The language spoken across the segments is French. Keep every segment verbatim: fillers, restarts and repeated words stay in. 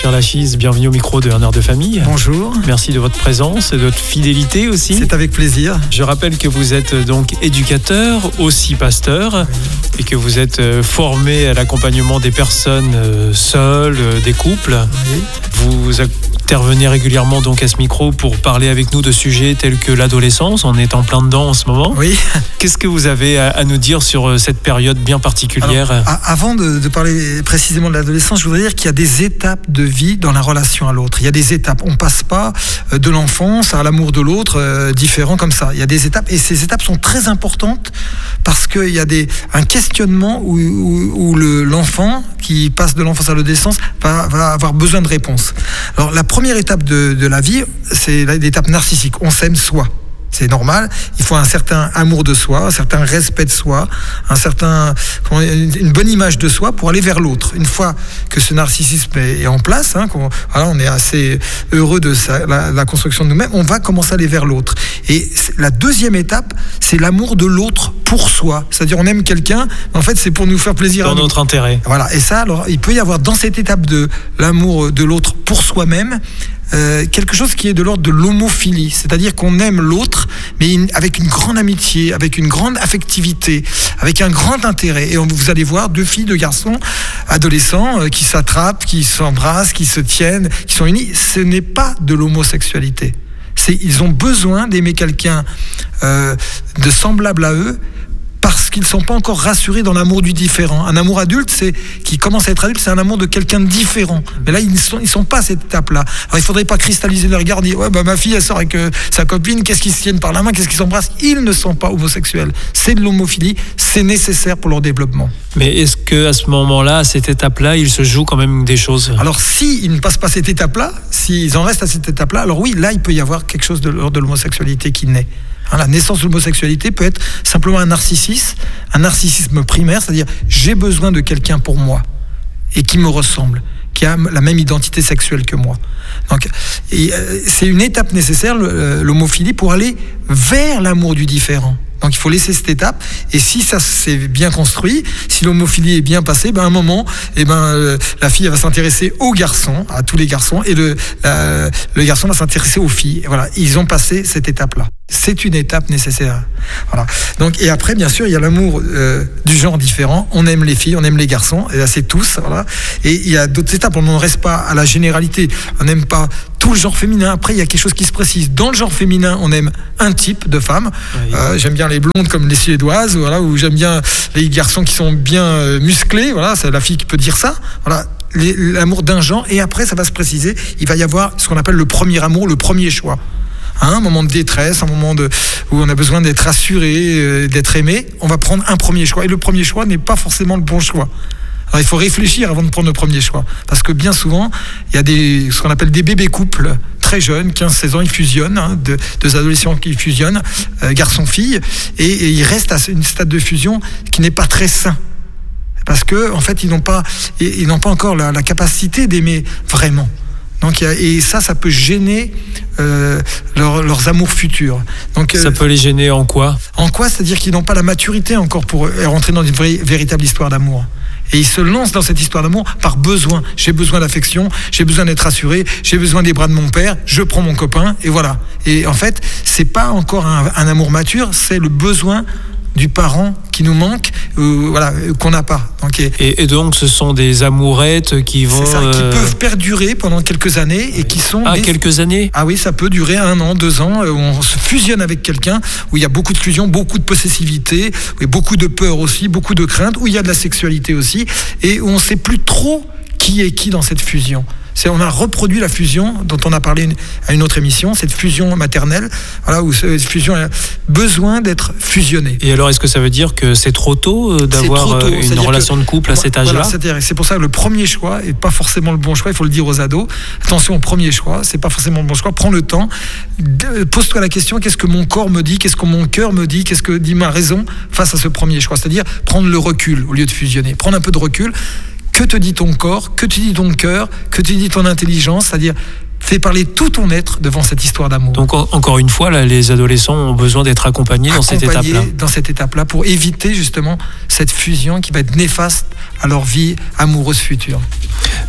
Jean-Pierre Lachise, bienvenue au micro de Un heure de famille. Bonjour. Merci de votre présence et de votre fidélité aussi. C'est avec plaisir. Je rappelle que vous êtes donc éducateur, aussi pasteur, oui. Et que vous êtes formé à l'accompagnement des personnes seules, des couples. Oui. Vous intervenez régulièrement donc à ce micro pour parler avec nous de sujets tels que l'adolescence. On est en plein dedans en ce moment. Oui. Qu'est-ce que vous avez à, à nous dire sur cette période bien particulière? Alors, a- Avant de, de parler précisément de l'adolescence, je voudrais dire qu'il y a des étapes de vie dans la relation à l'autre. Il y a des étapes. On passe pas de l'enfance à l'amour de l'autre euh, différent comme ça. Il y a des étapes et ces étapes sont très importantes parce qu'il y a des, un questionnement où, où, où le, l'enfant qui passe de l'enfance à l'adolescence va, va avoir besoin de réponses. Alors la première étape de, de la vie, c'est l'étape narcissique. On s'aime soi. C'est normal. Il faut un certain amour de soi, un certain respect de soi, un certain, une bonne image de soi pour aller vers l'autre. Une fois que ce narcissisme est en place, hein, qu'on, voilà, on est assez heureux de sa, la, la construction de nous-mêmes, on va commencer à aller vers l'autre. Et la deuxième étape, c'est l'amour de l'autre pour soi. C'est-à-dire, on aime quelqu'un, mais en fait, c'est pour nous faire plaisir. Dans à notre nous. intérêt. Voilà. Et ça, alors, il peut y avoir dans cette étape de l'amour de l'autre pour soi-même, Euh, quelque chose qui est de l'ordre de l'homophilie, c'est-à-dire qu'on aime l'autre, mais une, avec une grande amitié, avec une grande affectivité, avec un grand intérêt. Et on, vous allez voir deux filles, deux garçons, adolescents, euh, qui s'attrapent, qui s'embrassent, qui se tiennent, qui sont unis. Ce n'est pas de l'homosexualité. C'est, ils ont besoin d'aimer quelqu'un euh, de semblable à eux, parce qu'ils ne sont pas encore rassurés dans l'amour du différent. Un amour adulte, c'est qui commence à être adulte, c'est un amour de quelqu'un de différent. Mais là, ils ne sont, ils sont pas à cette étape-là. Alors, il ne faudrait pas cristalliser le regard, dire ouais, bah, ma fille, elle sort avec euh, sa copine, qu'est-ce qu'ils se tiennent par la main, qu'est-ce qu'ils s'embrassent. Ils ne sont pas homosexuels. C'est de l'homophilie, c'est nécessaire pour leur développement. Mais est-ce qu'à ce moment-là, à cette étape-là, il se joue quand même des choses? Alors, s'ils ne passent pas cette étape-là, s'ils en restent à cette étape-là, alors oui, là, il peut y avoir quelque chose de l'ordre de l'homosexualité qui naît. La naissance de l'homosexualité peut être simplement un narcissisme, un narcissisme primaire, c'est-à-dire j'ai besoin de quelqu'un pour moi et qui me ressemble, qui a la même identité sexuelle que moi. Donc, et, euh, c'est une étape nécessaire, l'homophilie, pour aller vers l'amour du différent. Donc il faut laisser cette étape, et si ça s'est bien construit, si l'homophilie est bien passée, ben à un moment, eh ben euh, la fille elle va s'intéresser aux garçons, à tous les garçons, et le euh, le garçon va s'intéresser aux filles. Et voilà, ils ont passé cette étape-là. C'est une étape nécessaire. Voilà. Donc et après, bien sûr, il y a l'amour euh, du genre différent. On aime les filles, on aime les garçons, et là c'est tous. Voilà. Et il y a d'autres étapes. On n'en reste pas à la généralité. On n'aime pas tout le genre féminin. Après, il y a quelque chose qui se précise. Dans le genre féminin, on aime un type de femme. Oui. Euh, j'aime bien les blondes comme les suédoises, voilà, ou j'aime bien les garçons qui sont bien euh, musclés. Voilà, c'est la fille qui peut dire ça. Voilà, les, l'amour d'un genre. Et après, ça va se préciser. Il va y avoir ce qu'on appelle le premier amour, le premier choix. Hein, un moment de détresse, un moment de, où on a besoin d'être assuré, euh, d'être aimé. On va prendre un premier choix. Et le premier choix n'est pas forcément le bon choix. Alors, il faut réfléchir avant de prendre le premier choix. Parce que bien souvent, il y a des, ce qu'on appelle des bébés couples très jeunes, quinze seize ans, ils fusionnent, hein, deux, deux adolescents qui fusionnent, euh, garçon-fille, et, et ils restent à une stade de fusion qui n'est pas très sain. Parce que, en fait, ils n'ont pas, ils n'ont pas encore la, la capacité d'aimer vraiment. Donc, et ça, ça peut gêner euh, leur, leurs amours futurs. Donc, ça euh, peut les gêner en quoi? En quoi? C'est-à-dire qu'ils n'ont pas la maturité encore pour rentrer dans une vraie, véritable histoire d'amour. Et ils se lancent dans cette histoire d'amour par besoin. J'ai besoin d'affection, j'ai besoin d'être rassuré, j'ai besoin des bras de mon père, je prends mon copain, et voilà. Et en fait, c'est pas encore un, un amour mature, c'est le besoin du parent qui nous manque, euh, voilà, qu'on n'a pas. Donc, et, et, et donc, ce sont des amourettes qui vont... C'est ça, euh... qui peuvent perdurer pendant quelques années et oui. qui sont... Ah, des... quelques années? Ah oui, ça peut durer un an, deux ans, où on se fusionne avec quelqu'un, où il y a beaucoup de fusion, beaucoup de possessivité, où il y a beaucoup de peur aussi, beaucoup de crainte, où il y a de la sexualité aussi, et où on ne sait plus trop qui est qui dans cette fusion. C'est, on a reproduit la fusion dont on a parlé une, à une autre émission, cette fusion maternelle, voilà, où cette fusion a besoin d'être fusionnée. Et alors, est-ce que ça veut dire que c'est trop tôt euh, d'avoir trop tôt. Une relation de couple à cet âge-là? Voilà, c'est-à-dire, c'est pour ça que le premier choix n'est pas forcément le bon choix, il faut le dire aux ados. Attention au premier choix, c'est pas forcément le bon choix. Prends le temps, de, pose-toi la question, qu'est-ce que mon corps me dit, qu'est-ce que mon cœur me dit, qu'est-ce que dit ma raison face à ce premier choix. C'est-à-dire prendre le recul au lieu de fusionner, prendre un peu de recul. Que te dit ton corps, que te dit ton cœur, que te dit ton intelligence, c'est-à-dire fais parler tout ton être devant cette histoire d'amour. Donc en, encore une fois, là, les adolescents ont besoin d'être accompagnés, accompagnés dans cette étape-là. dans cette étape-là pour éviter justement cette fusion qui va être néfaste à leur vie amoureuse future.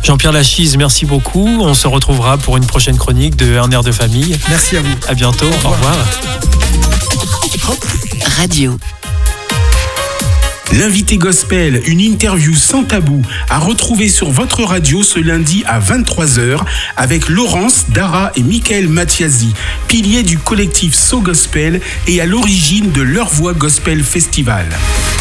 Jean-Pierre Lachise, merci beaucoup. On se retrouvera pour une prochaine chronique de Un air de famille. Merci à vous. À bientôt. Au revoir. Hop Radio. L'invité gospel, une interview sans tabou, à retrouver sur votre radio ce lundi à vingt-trois heures avec Laurence, Dara et Michael Mathiasi, piliers du collectif So Gospel et à l'origine de Leur Voix Gospel Festival.